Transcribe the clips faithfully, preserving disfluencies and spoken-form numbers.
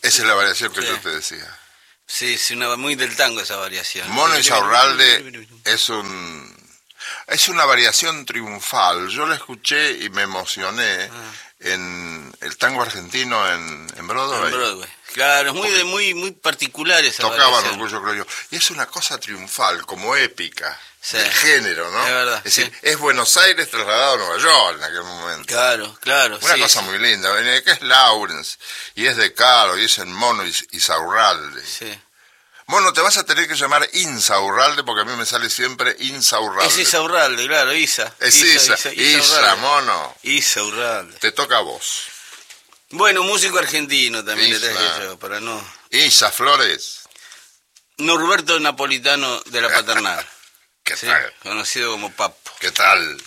Esa es la variación que Sí. yo te decía. Sí, sí, una, muy del tango esa variación. Mono Insaurralde es un es una variación triunfal. Yo la escuché y me emocioné Ah. en el tango argentino en, en Broadway. En Broadway. Claro, es muy, de, muy, muy particular esa Tocaban variación. Orgullo Criolla. Y es una cosa triunfal, como épica, Sí. del género, ¿no? Es verdad, Es decir, sí. es Buenos Aires trasladado a Nueva York en aquel momento. Claro, claro. Una sí, cosa sí. muy linda. En el que es Lawrence, y es de Caro, y es en Mono y Insaurralde. Sí. Mono, te vas a tener que llamar Insaurralde porque a mí me sale siempre Insaurralde. Es Isaurralde, claro, Isa. Es Isa, Isa, Isa, Isaurralde. Mono. Isaurralde. Te toca a vos. Bueno, músico argentino también Isa. le traje yo, para no... Isa Flores. Norberto Napolitano de la Paternal. ¿Qué ¿sí? tal? Conocido como Papo. ¿Qué tal?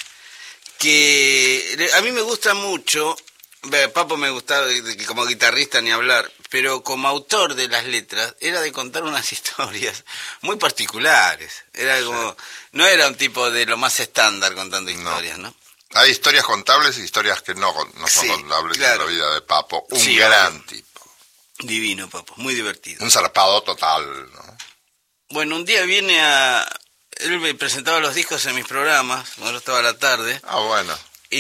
Que a mí me gusta mucho, Papo me gustaba como guitarrista ni hablar, pero como autor de las letras era de contar unas historias muy particulares. Era como, no era un tipo de lo más estándar contando historias, ¿no? Hay historias contables y historias que no, no son Sí, contables claro. en la vida de Papo. Un Sí, gran obvio. tipo. Divino, Papo, muy divertido. Un zarpado total, ¿no? Bueno, un día viene a... Él me presentaba los discos en mis programas, cuando yo estaba a la tarde. Ah, bueno.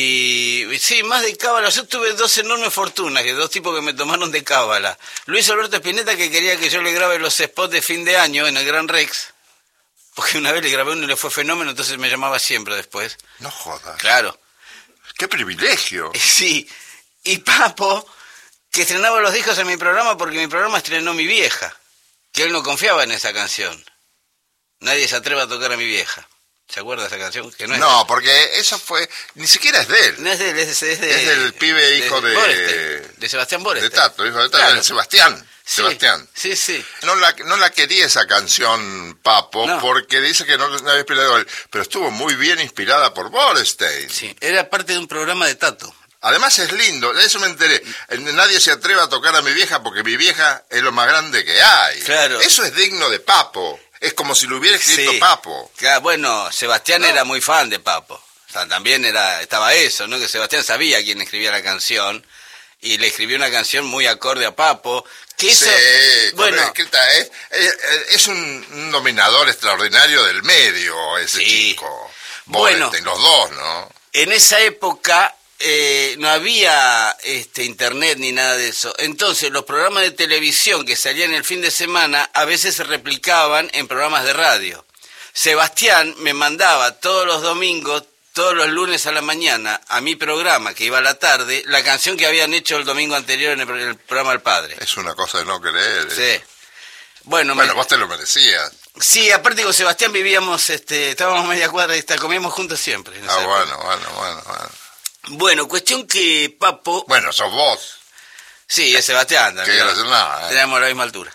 Y sí, más de cábala. Yo tuve dos enormes fortunas, que dos tipos que me tomaron de cábala. Luis Alberto Spinetta, que quería que yo le grabe los spots de fin de año en el Gran Rex. Porque una vez le grabé uno y le fue fenómeno, entonces me llamaba siempre después. No jodas. Claro. ¡Qué privilegio! Sí. Y Papo, que estrenaba los discos en mi programa porque mi programa estrenó Mi Vieja. Que él no confiaba en esa canción. Nadie se atreve a tocar a mi vieja. ¿Se acuerda de esa canción? Que no, es No, de, porque eso fue... Ni siquiera es de él. no es de él, es, de, es, de, Es del pibe hijo de... Boreste, de Sebastián Boreste. De Tato, hijo de Tato. Claro. de Sebastián. Sí, Sebastián. Sí, sí. No la, no la quería esa canción, Papo, No. porque dice que no la había inspirado él. Pero estuvo muy bien inspirada por Borestein. Sí, era parte de un programa de Tato. Además es lindo, de eso me enteré. Nadie se atreve a tocar a mi vieja porque mi vieja es lo más grande que hay. Claro. Eso es digno de Papo. Es como si lo hubiera escrito Sí. Papo. Claro, bueno, Sebastián No. era muy fan de Papo. O sea, también era, estaba eso, ¿no? Que Sebastián sabía quién escribía la canción y le escribió una canción muy acorde a Papo. Que eso, Sí, bueno, escrita, es, es, es un, un dominador extraordinario del medio, ese Sí. chico. Bueno. Borestein, los dos, ¿no? en esa época eh, no había este, internet ni nada de eso. Entonces los programas de televisión que salían el fin de semana a veces se replicaban en programas de radio. Sebastián me mandaba todos los domingos, todos los lunes a la mañana, a mi programa, que iba a la tarde, la canción que habían hecho el domingo anterior en el, en el programa del padre. Es una cosa de no creer. ¿eh? Sí. Bueno, Bueno, me- vos te lo merecías. sí, aparte con Sebastián vivíamos, este, estábamos media cuadra y está, comíamos juntos siempre. en esa Ah, época. bueno, bueno, bueno, bueno. Bueno, cuestión que Papo... Bueno, sos vos. Sí, es Sebastián Que también. gracioso, no, eh. Tenemos la misma altura.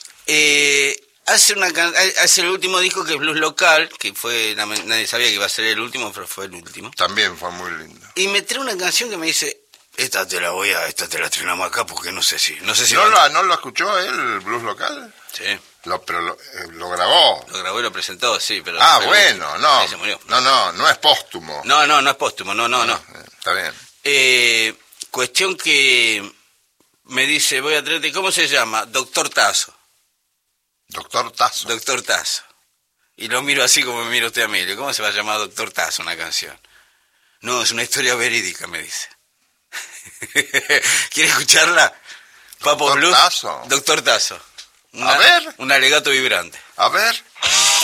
Eh, hace una can- hace el último disco que es Blues Local, que fue nadie sabía que iba a ser el último, pero fue el último. También fue muy lindo. Y me trae una canción que me dice, esta te la voy a, esta te la estrenamos acá porque no sé si, no sé si ¿No va- lo, ¿No lo escuchó él, el blues local? Sí, Lo, pero lo, eh, lo grabó. lo grabó y lo presentó, sí, pero Ah, pero- bueno, no. ahí se murió. No, no, no es póstumo. No, no, no es póstumo, no, no, no. eh, Está bien. Eh, cuestión que me dice, voy a traerte, ¿cómo se llama? Doctor Tazo. Doctor Tazo. Doctor Tazo. Y lo miro así como me mira usted a mí. Le digo, ¿cómo se va a llamar Doctor Tazo una canción? No, es una historia verídica, me dice. ¿Quiere escucharla? Papo Doctor Blues. Tazo. Doctor Tazo. Una- A ver. Un alegato vibrante. A ver.